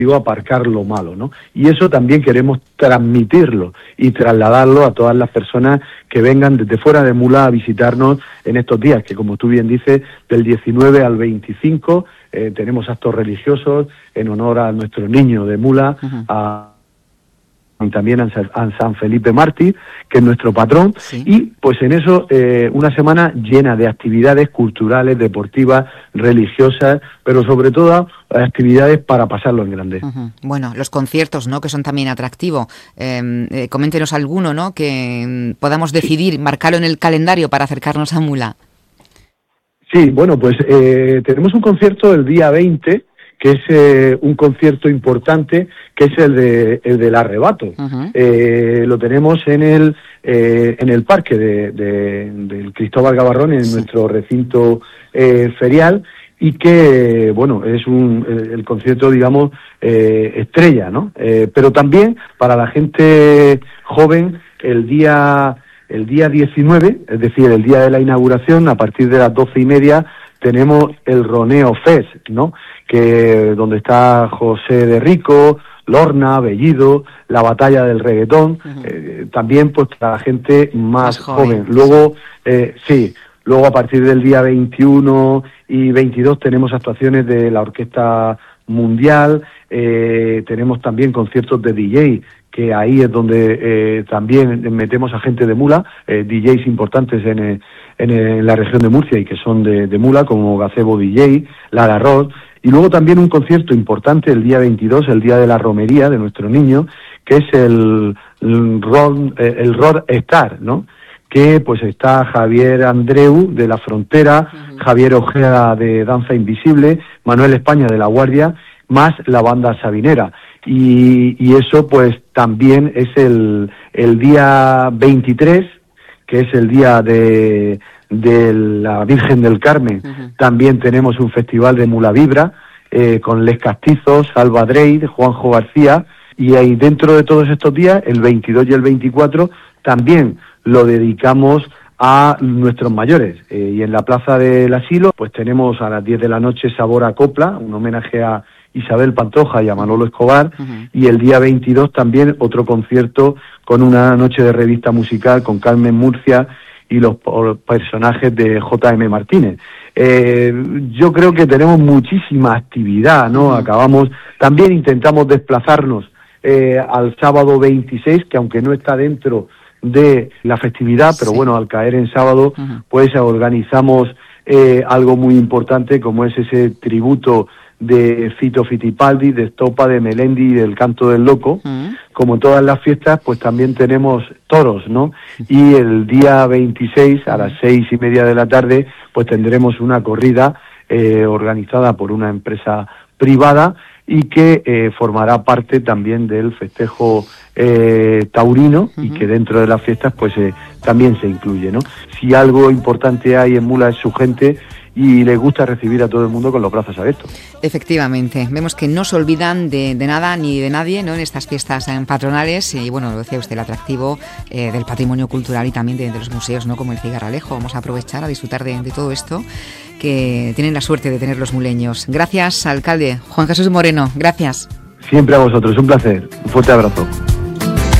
aparcar lo malo, ¿no? Y eso también queremos transmitirlo y trasladarlo a todas las personas que vengan desde fuera de Mula a visitarnos en estos días, que como tú bien dices, del 19 al 25 tenemos actos religiosos en honor a nuestro niño de Mula, y también a San Felipe Mártir, que es nuestro patrón, sí. Y pues en eso una semana llena de actividades culturales, deportivas, religiosas, pero sobre todo actividades para pasarlo en grande. Bueno, los conciertos, ¿no?, que son también atractivos. Coméntenos alguno, ¿no?, que podamos decidir, marcarlo en el calendario para acercarnos a Mula. Sí, bueno, pues tenemos un concierto el día 20, que es un concierto importante, que es el del Arrebato. Lo tenemos en el parque del Cristóbal Gavarrón, en nuestro recinto ferial, y que, bueno, es el concierto, digamos, estrella, ¿no? Pero también para la gente joven, el día 19, es decir, el día de la inauguración, a partir de las 12:30, tenemos el Roneo Fest, ¿no?, que donde está José de Rico, Lorna, Bellido, la batalla del reggaetón, también pues para la gente más joven. Luego, luego a partir del día 21 y 22 tenemos actuaciones de la Orquesta Mundial, tenemos también conciertos de DJ, que ahí es donde también metemos a gente de Mula, DJs importantes en la región de Murcia y que son de Mula, como Gazebo DJ, Lara Rock. Y luego también un concierto importante el día 22, el día de la romería de nuestro niño, que es el Rock Star, ¿no?, que pues está Javier Andreu de La Frontera, Javier Ojeda de Danza Invisible, Manuel España de La Guardia, más la banda Sabinera. Y eso pues también es el día 23, que es el día de la Virgen del Carmen. También tenemos un festival de Mula Vibra, con Les Castizos, Alba Drey, Juanjo García, y ahí dentro de todos estos días, el 22 y el 24, también lo dedicamos a nuestros mayores. Y en la Plaza del Asilo, pues tenemos a las 10 de la noche Sabor a Copla, un homenaje a Isabel Pantoja y a Manolo Escobar, y el día 22 también otro concierto con una noche de revista musical con Carmen Murcia y los personajes de J.M. Martínez. Yo creo que tenemos muchísima actividad, ¿no? También intentamos desplazarnos al sábado 26, que aunque no está dentro de la festividad, pero bueno, al caer en sábado, pues organizamos algo muy importante, como es ese tributo de Fito Fitipaldi, de Estopa, de Melendi y del Canto del Loco. Como en todas las fiestas, pues también tenemos toros, ¿no? Y el día 26, a las 6:30 de la tarde, pues tendremos una corrida organizada por una empresa privada y que formará parte también del festejo taurino, y que dentro de las fiestas pues también se incluye, ¿no? Si algo importante hay en Mula es su gente, y les gusta recibir a todo el mundo con los brazos abiertos. Efectivamente, vemos que no se olvidan de nada ni de nadie, ¿no?, en estas fiestas patronales, y bueno, lo decía usted, el atractivo del patrimonio cultural y también de los museos, ¿no?, como el Cigarralejo. Vamos a aprovechar a disfrutar de todo esto, que tienen la suerte de tener los muleños. Gracias, alcalde Juan Jesús Moreno, gracias. Siempre a vosotros, un placer, un fuerte abrazo.